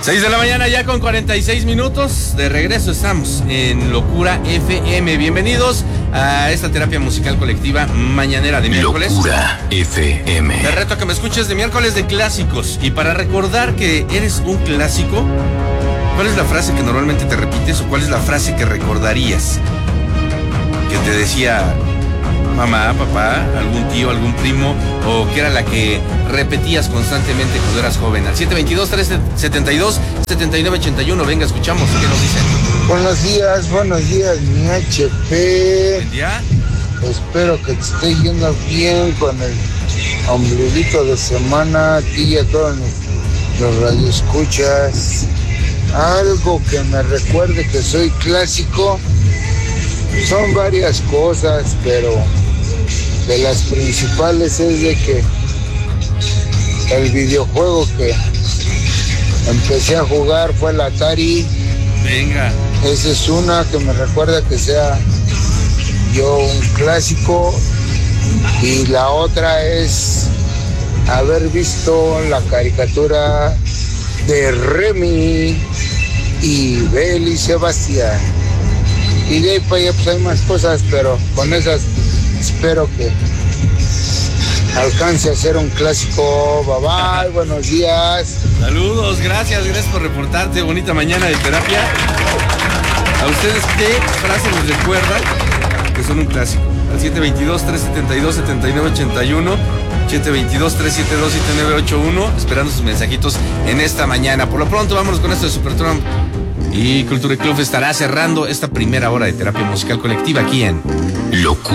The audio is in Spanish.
6 de la mañana ya con 46 minutos. De regreso estamos en Locura FM. Bienvenidos a esta terapia musical colectiva mañanera de miércoles. Locura FM. Te reto a que me escuches de miércoles de clásicos. Y para recordar que eres un clásico, ¿cuál es la frase que normalmente te repites o cuál es la frase que recordarías? Que te decía mamá, papá, algún tío, algún primo, o que era la que repetías constantemente cuando eras joven. Al 722-372-7981. Venga, escuchamos qué nos dicen. Buenos días, mi HP. ¿Buen día? Espero que te esté yendo bien con el ombliguito de semana, a ti y a todos los radioescuchas. Algo que me recuerde que soy clásico, son varias cosas, pero de las principales es de que el videojuego que empecé a jugar fue el Atari. Venga. Esa es una que me recuerda que sea yo un clásico. Y la otra es haber visto la caricatura de Remy y Bel y Sebastián. Y de ahí para allá pues hay más cosas, pero con esas espero que alcance a ser un clásico. Bye bye, buenos días. Saludos, gracias por reportarte. Bonita mañana de terapia. ¿A ustedes qué frase les recuerda que son un clásico? Al 722-372-7981, 722-372-7981, esperando sus mensajitos en esta mañana. Por lo pronto, vámonos con esto de Supertramp. Y Cultura Club estará cerrando esta primera hora de terapia musical colectiva aquí en Locura.